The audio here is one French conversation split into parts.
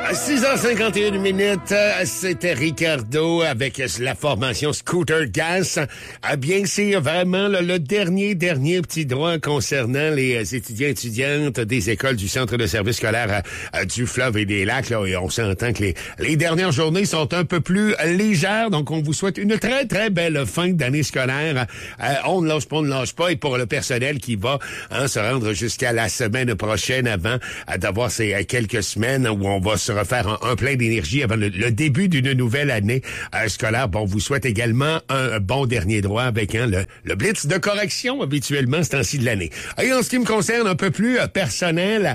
6h51 minutes, c'était Ricardo avec la formation Scooter Gas. Bien, c'est vraiment le dernier petit droit concernant les étudiantes des écoles du Centre de service scolaire du Fleuve et des Lacs. Là, et on s'entend que les dernières journées sont un peu plus légères, donc on vous souhaite une très belle fin d'année scolaire. On ne lâche pas, et pour le personnel qui va se rendre jusqu'à la semaine prochaine avant d'avoir ces quelques semaines où on va se refaire un plein d'énergie avant le début d'une nouvelle année scolaire. Bon, on vous souhaite également un bon dernier droit avec le blitz de correction habituellement ce temps-ci de l'année. Et en ce qui me concerne un peu plus personnel,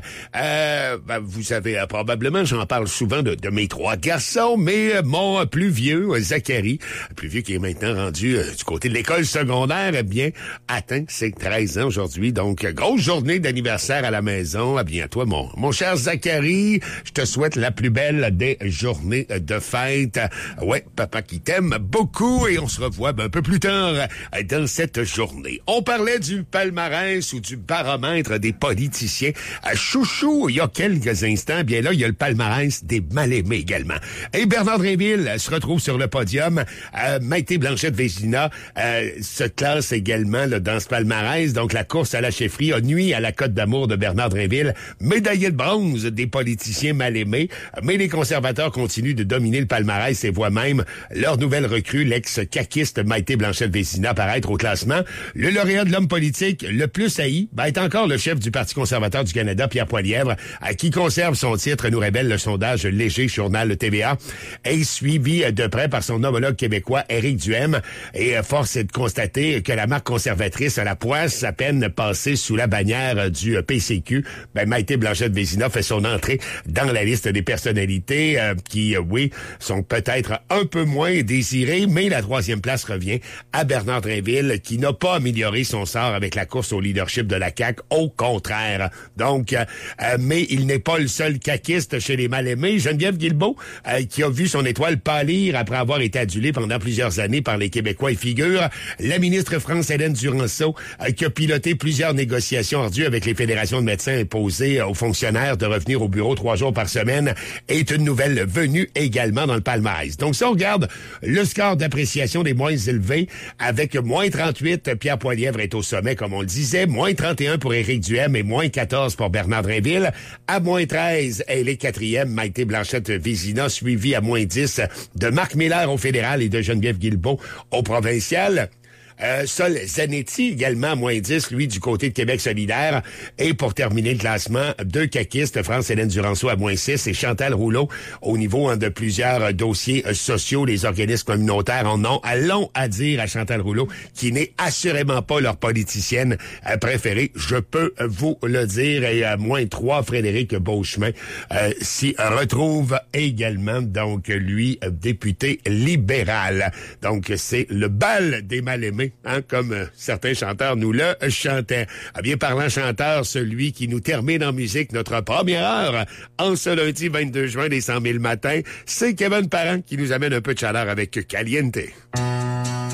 vous savez probablement, j'en parle souvent de mes trois garçons, mais mon plus vieux, Zachary, plus vieux qui est maintenant rendu du côté de l'école secondaire, bien, atteint ses 13 ans aujourd'hui. Donc, grosse journée d'anniversaire à la maison. Bien à toi, mon cher Zachary. Je te souhaite la plus belle des journées de fête. Ouais, papa qui t'aime beaucoup, et on se revoit un peu plus tard dans cette journée. On parlait du palmarès ou du baromètre des politiciens chouchou il y a quelques instants. Bien là, il y a le palmarès des mal-aimés également. Et Bernard Drinville se retrouve sur le podium. Maïté Blanchette-Vézina se classe également là, dans ce palmarès. Donc la course à la chefferie a nui à la cote d'amour de Bernard Drinville, médaillé de bronze des politiciens mal-aimés. Mais les conservateurs continuent de dominer le palmarès et voient même leur nouvelle recrue, l'ex-caquiste Maïté Blanchette-Vézina, apparaître au classement. Le lauréat de l'homme politique le plus haï est encore le chef du Parti conservateur du Canada, Pierre Poilievre, qui conserve son titre, nous révèle le sondage léger journal TVA, est suivi de près par son homologue québécois, Éric Duhaime. Et force est de constater que la marque conservatrice à la poisse, à peine passée sous la bannière du PCQ, Maïté Blanchette-Vézina fait son entrée dans la liste des personnalités qui, oui, sont peut-être un peu moins désirées, mais la troisième place revient à Bernard Drinville, qui n'a pas amélioré son sort avec la course au leadership de la CAQ, au contraire. Donc, mais il n'est pas le seul caquiste chez les mal-aimés. Geneviève Guilbeault, qui a vu son étoile pâlir après avoir été adulée pendant plusieurs années par les Québécois, et figure la ministre France-Hélène Duranceau, qui a piloté plusieurs négociations ardues avec les fédérations de médecins imposées aux fonctionnaires de revenir au bureau 3 jours par semaine, est une nouvelle venue également dans le palmarès. Donc, si on regarde le score d'appréciation des moins élevés, avec moins 38, Pierre Poilievre est au sommet, comme on le disait, moins 31 pour Éric Duhaime et moins 14 pour Bernard Drinville. À moins 13, elle est quatrième, Maïté Blanchette-Vézina, suivie à moins 10 de Marc Miller au fédéral et de Geneviève Guilbeault au provincial. Sol Zanetti, également à moins 10, lui, du côté de Québec solidaire. Et pour terminer le classement, deux caquistes, France-Hélène Duranceau à moins 6 et Chantal Rouleau au niveau de plusieurs dossiers sociaux. Les organismes communautaires en ont long à dire à Chantal Rouleau, qui n'est assurément pas leur politicienne préférée. Je peux vous le dire. Et à moins 3, Frédéric Beauchemin s'y retrouve également. Donc, lui, député libéral. Donc, c'est le bal des mal-aimés. Comme certains chanteurs nous le chantaient. Bien parlant chanteur, celui qui nous termine en musique notre première heure en ce lundi 22 juin des 100 000 matins, c'est Kevin Parent qui nous amène un peu de chaleur avec Caliente.